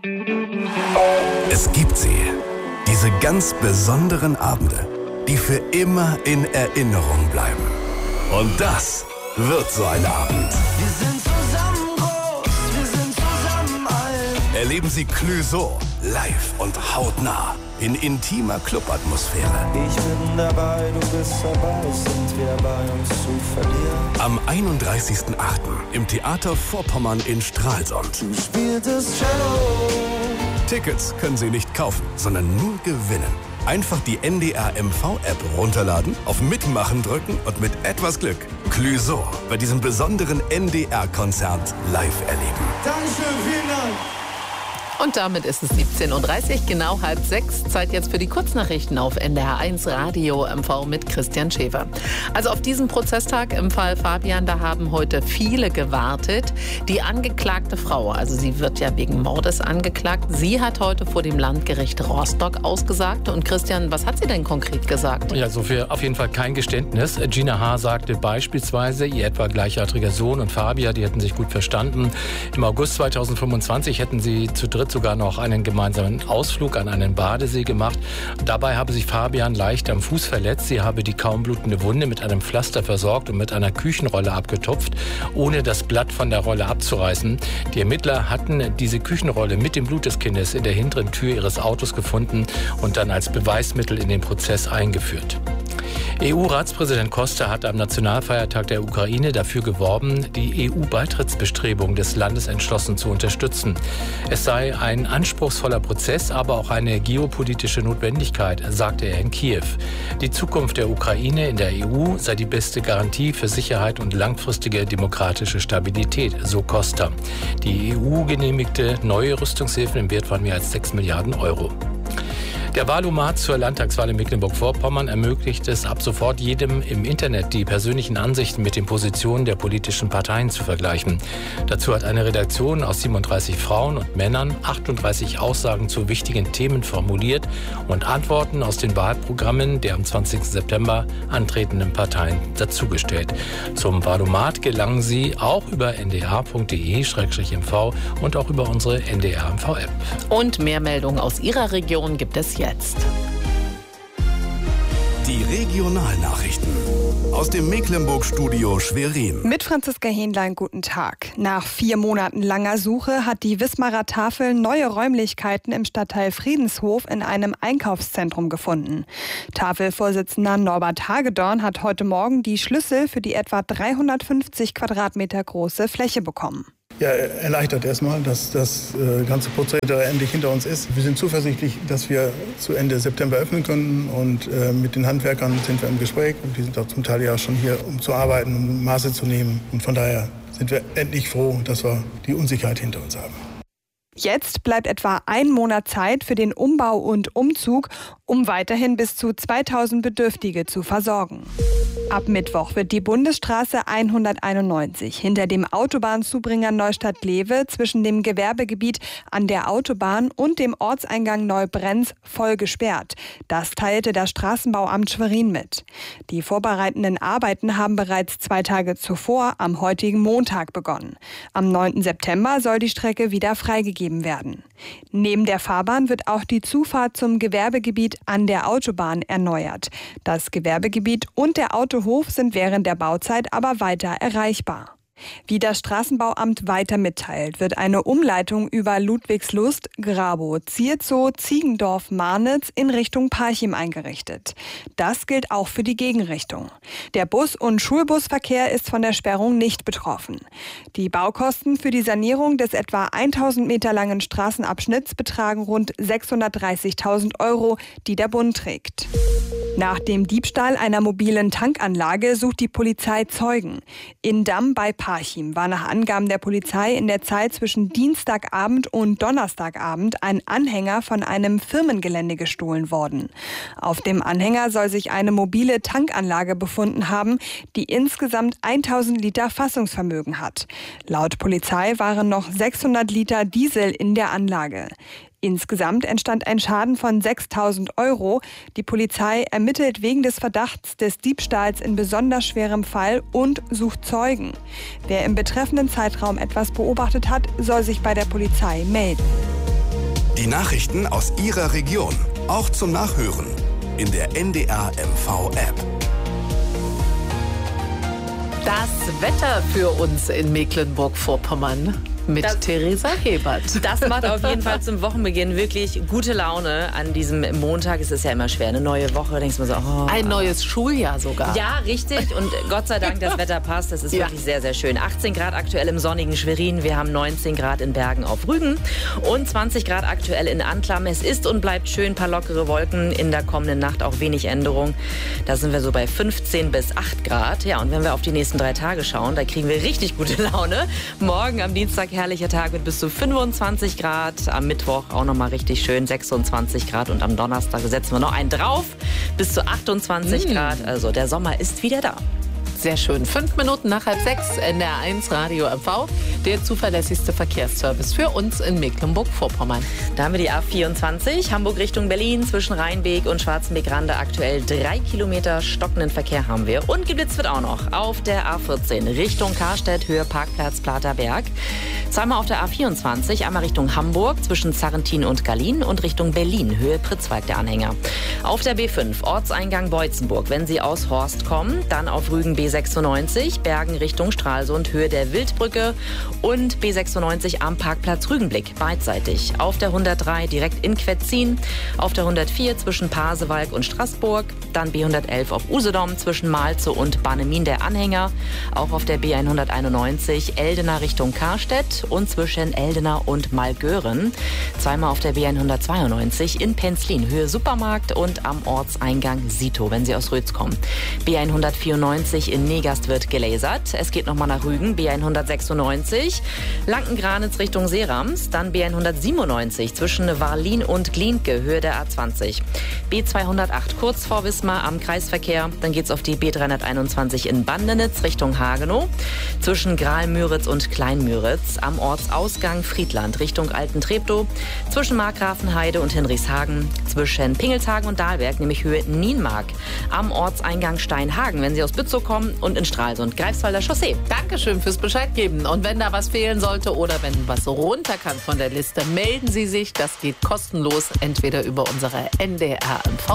Es gibt sie, diese ganz besonderen Abende, die für immer in Erinnerung bleiben. Und das wird so ein Abend. Wir sind zusammen groß, wir sind zusammen alt. Erleben Sie Clouseau live und hautnah in intimer Clubatmosphäre. Ich bin dabei, du bist dabei, sind wir bei uns zu verlieren. Am 31.08. im Theater Vorpommern in Stralsund. Du spieltest Cello. Tickets können Sie nicht kaufen, sondern nur gewinnen. Einfach die NDR MV-App runterladen, auf Mitmachen drücken und mit etwas Glück Clouseau bei diesem besonderen NDR-Konzert live erleben. Dankeschön, vielen Dank. Und damit ist es 17.30 Uhr, genau 5:30. Zeit jetzt für die Kurznachrichten auf NDR1 Radio MV mit Christian Schäfer. Also auf diesen Prozesstag im Fall Fabian, da haben heute viele gewartet. Die angeklagte Frau, also sie wird ja wegen Mordes angeklagt, sie hat heute vor dem Landgericht Rostock ausgesagt. Und Christian, was hat sie denn konkret gesagt? Ja, so viel auf jeden Fall kein Geständnis. Gina H. sagte beispielsweise, ihr etwa gleichaltriger Sohn und Fabia, die hätten sich gut verstanden. Im August 2025 hätten sie zu dritt sogar noch einen gemeinsamen Ausflug an einen Badesee gemacht. Dabei habe sich Fabian leicht am Fuß verletzt. Sie habe die kaum blutende Wunde mit einem Pflaster versorgt und mit einer Küchenrolle abgetupft, ohne das Blatt von der Rolle abzureißen. Die Ermittler hatten diese Küchenrolle mit dem Blut des Kindes in der hinteren Tür ihres Autos gefunden und dann als Beweismittel in den Prozess eingeführt. EU-Ratspräsident Costa hat am Nationalfeiertag der Ukraine dafür geworben, die EU-Beitrittsbestrebungen des Landes entschlossen zu unterstützen. Es sei ein anspruchsvoller Prozess, aber auch eine geopolitische Notwendigkeit, sagte er in Kiew. Die Zukunft der Ukraine in der EU sei die beste Garantie für Sicherheit und langfristige demokratische Stabilität, so Costa. Die EU genehmigte neue Rüstungshilfen im Wert von mehr als 6 Milliarden Euro. Der Wahlomat zur Landtagswahl in Mecklenburg-Vorpommern ermöglicht es ab sofort jedem im Internet die persönlichen Ansichten mit den Positionen der politischen Parteien zu vergleichen. Dazu hat eine Redaktion aus 37 Frauen und Männern 38 Aussagen zu wichtigen Themen formuliert und Antworten aus den Wahlprogrammen der am 20. September antretenden Parteien dazugestellt. Zum Wahlomat gelangen Sie auch über ndr.de/mv und auch über unsere NDR MV-App. Und mehr Meldungen aus Ihrer Region gibt es jetzt. Die Regionalnachrichten aus dem Mecklenburg-Studio Schwerin. Mit Franziska Hähnlein, guten Tag. Nach 4 Monaten langer Suche hat die Wismarer Tafel neue Räumlichkeiten im Stadtteil Friedenshof in einem Einkaufszentrum gefunden. Tafelvorsitzender Norbert Hagedorn hat heute Morgen die Schlüssel für die etwa 350 Quadratmeter große Fläche bekommen. Ja, erleichtert erstmal, dass das ganze Prozedere endlich hinter uns ist. Wir sind zuversichtlich, dass wir zu Ende September öffnen können und mit den Handwerkern sind wir im Gespräch. Und die sind auch zum Teil ja schon hier, um zu arbeiten, um Maße zu nehmen. Und von daher sind wir endlich froh, dass wir die Unsicherheit hinter uns haben. Jetzt bleibt etwa 1 Monat Zeit für den Umbau und Umzug, um weiterhin bis zu 2000 Bedürftige zu versorgen. Ab Mittwoch wird die Bundesstraße 191 hinter dem Autobahnzubringer Neustadt-Lewe zwischen dem Gewerbegebiet an der Autobahn und dem Ortseingang Neubrenz voll gesperrt. Das teilte das Straßenbauamt Schwerin mit. Die vorbereitenden Arbeiten haben bereits 2 Tage zuvor, am heutigen Montag, begonnen. Am 9. September soll die Strecke wieder freigegeben werden. Neben der Fahrbahn wird auch die Zufahrt zum Gewerbegebiet an der Autobahn erneuert. Das Gewerbegebiet und der Autohof sind während der Bauzeit aber weiter erreichbar. Wie das Straßenbauamt weiter mitteilt, wird eine Umleitung über Ludwigslust, Grabow, Zierzow, Ziegendorf, Marnitz in Richtung Parchim eingerichtet. Das gilt auch für die Gegenrichtung. Der Bus- und Schulbusverkehr ist von der Sperrung nicht betroffen. Die Baukosten für die Sanierung des etwa 1000 Meter langen Straßenabschnitts betragen rund 630.000 Euro, die der Bund trägt. Nach dem Diebstahl einer mobilen Tankanlage sucht die Polizei Zeugen. In Damm bei Parchim war nach Angaben der Polizei in der Zeit zwischen Dienstagabend und Donnerstagabend ein Anhänger von einem Firmengelände gestohlen worden. Auf dem Anhänger soll sich eine mobile Tankanlage befunden haben, die insgesamt 1000 Liter Fassungsvermögen hat. Laut Polizei waren noch 600 Liter Diesel in der Anlage. Insgesamt entstand ein Schaden von 6.000 Euro. Die Polizei ermittelt wegen des Verdachts des Diebstahls in besonders schwerem Fall und sucht Zeugen. Wer im betreffenden Zeitraum etwas beobachtet hat, soll sich bei der Polizei melden. Die Nachrichten aus Ihrer Region, auch zum Nachhören in der NDR MV App. Das Wetter für uns in Mecklenburg-Vorpommern mit Theresa Hebert. Das macht auf jeden Fall zum Wochenbeginn wirklich gute Laune an diesem Montag. Es ist ja immer schwer, eine neue Woche, denkst du mir so, ein neues Schuljahr sogar. Ja, richtig. Und Gott sei Dank, das Wetter passt. Das ist wirklich sehr, sehr schön. 18 Grad aktuell im sonnigen Schwerin. Wir haben 19 Grad in Bergen auf Rügen und 20 Grad aktuell in Antlam. Es ist und bleibt schön, ein paar lockere Wolken. In der kommenden Nacht auch wenig Änderung. Da sind wir so bei 15 bis 8 Grad. Ja, und wenn wir auf die nächsten 3 Tage schauen, da kriegen wir richtig gute Laune. Morgen am Dienstag herrlicher Tag mit bis zu 25 Grad. Am Mittwoch auch nochmal richtig schön 26 Grad. Und am Donnerstag setzen wir noch einen drauf. Bis zu 28 Grad. Also der Sommer ist wieder da. Sehr schön. 5 Minuten nach 5:30, NDR1 Radio MV, der zuverlässigste Verkehrsservice für uns in Mecklenburg-Vorpommern. Da haben wir die A24, Hamburg Richtung Berlin, zwischen Rheinbeek und Schwarzenbeek-Rande. Aktuell 3 Kilometer stockenden Verkehr haben wir. Und geblitzt wird auch noch auf der A14 Richtung Karstedt, Höhe Parkplatz Platerberg. Zweimal auf der A24, einmal Richtung Hamburg, zwischen Zarrentin und Gallien und Richtung Berlin, Höhe Pritzwalk der Anhänger. Auf der B5, Ortseingang Beutzenburg, wenn Sie aus Horst kommen, dann auf Rügen B96, Bergen Richtung Stralsund, Höhe der Wildbrücke und B96 am Parkplatz Rügenblick, beidseitig. Auf der 103 direkt in Quetzin, auf der 104 zwischen Pasewalk und Straßburg, dann B111 auf Usedom zwischen Malze und Bannemin der Anhänger, auch auf der B191 Eldena Richtung Karstedt und zwischen Eldena und Malgören, zweimal auf der B192 in Penzlin, Höhe Supermarkt und am Ortseingang Sito, wenn Sie aus Rötz kommen. B194 in Negast wird gelasert. Es geht nochmal nach Rügen, B196, Lankengranitz Richtung Seerams, dann B197 zwischen Warlin und Glienke, Höhe der A20. B208 kurz vor Wismar am Kreisverkehr, dann geht's auf die B321 in Bandenitz Richtung Hagenow, zwischen Graal-Müritz und Klein-Müritz, am Ortsausgang Friedland Richtung Alten-Treptow, zwischen Markgrafenheide und Hinrichshagen, zwischen Pingelshagen und Dahlberg, nämlich Höhe Nienmark, am Ortseingang Steinhagen, wenn Sie aus Bützow kommen, und in Stralsund, Greifswalder Chaussee. Dankeschön fürs Bescheid geben. Und wenn da was fehlen sollte oder wenn was runter kann von der Liste, melden Sie sich. Das geht kostenlos, entweder über unsere NDR MV